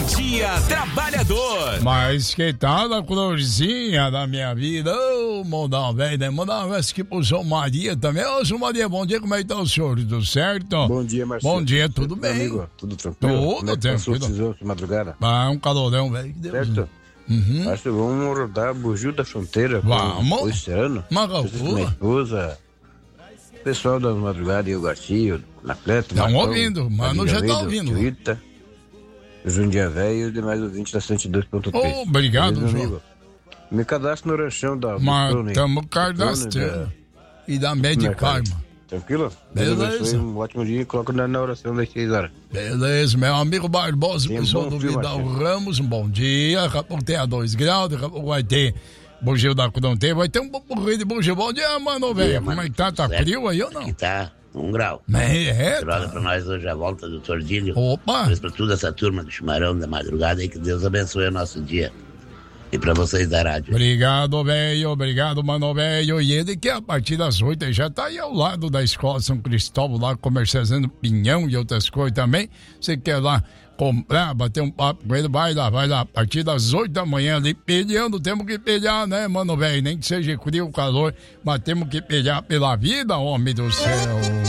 Dia Trabalhador. Mas que tal a florzinha da minha vida? Ô, mandar velho, né? Mandar um abraço aqui pro João Maria também. Ô, João Maria, bom dia, como é que tá o senhor? Tudo certo? Bom dia, Marcelo. Bom dia, tudo bem? Amigo, tudo tranquilo? Tudo tranquilo. De madrugada? Ah, um calorão, velho. Certo? Acho que vamos rodar Bugio da Fronteira. Vamos. Com o Oceano. Minha esposa, o pessoal da madrugada e o Garcia, Anacleto. Estão ouvindo, mano, já tá ouvindo. Rita, o Jundia Velho e os demais ouvintes da 102.3. Obrigado, João. Me cadastro no ranchão da Mas estamos cadastrando. E da Medicar, mano. Tranquilo? Beleza. Um ótimo dia e coloco na oração das 6 horas. Beleza, meu amigo Barbosa, pessoal do Vidal Ramos, um bom dia. Daqui a pouco tem a 2 graus, daqui a pouco vai ter bugio da Cudonte, vai ter um pouco de bugio. Bom dia, mano, velho. Como é que tá? Tá frio aí ou não? Aqui tá 1 grau. Tá. Pra nós hoje a volta do Tordilho. Opa! Pra toda essa turma do Chimarrão da madrugada e que Deus abençoe o nosso dia. E pra vocês da rádio. Obrigado, velho. Obrigado, mano, velho. E ele que a partir das 8 já tá aí ao lado da Escola São Cristóvão, lá comercializando pinhão e outras coisas também. Você quer lá comprar, bater um papo com ele, vai lá. A partir das 8 da manhã ali, peleando, temos que pelear, né, mano, velho? Nem que seja frio, calor, mas temos que pelear pela vida, homem do céu.